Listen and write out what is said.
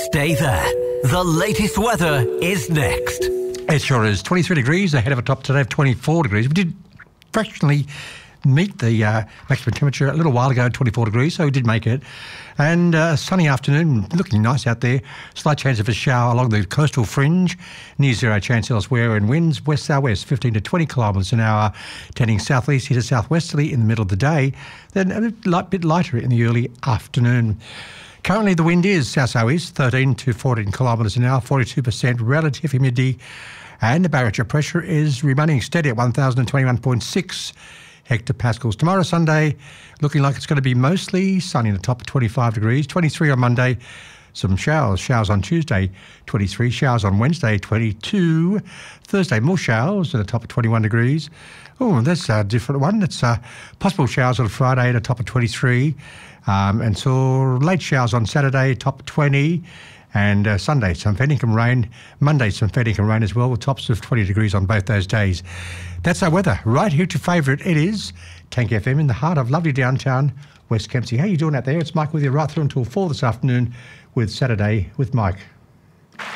Stay there. The latest weather is next. It sure is. 23 degrees ahead of a top today of 24 degrees. We did fractionally meet the maximum temperature a little while ago at 24 degrees, so we did make it. And a sunny afternoon, looking nice out there. Slight chance of a shower along the coastal fringe. Near zero chance elsewhere, and winds west-southwest 15 to 20 kilometres an hour, tending southeasterly to southwesterly in the middle of the day, then a bit lighter in the early afternoon. Currently the wind is south-southeast 13 to 14 kilometres an hour, 42% relative humidity, and the barometric pressure is remaining steady at 1,021.6 hectopascals. Tomorrow, Sunday, looking like it's going to be mostly sunny at the top of 25 degrees, 23 on Monday, some showers on Tuesday, 23, showers on Wednesday, 22, Thursday, more showers at the top of 21 degrees. Oh, that's a different one. It's possible showers on Friday at a top of 23, and so late showers on Saturday, top of 20, and Sunday, some fair income rain. Monday, some fair income rain as well, with tops of 20 degrees on both those days. That's our weather. Right here to favourite, it is Tank FM in the heart of lovely downtown West Kempsey. How you doing out there? It's Mike with you right through until 4 this afternoon with Saturday with Mike.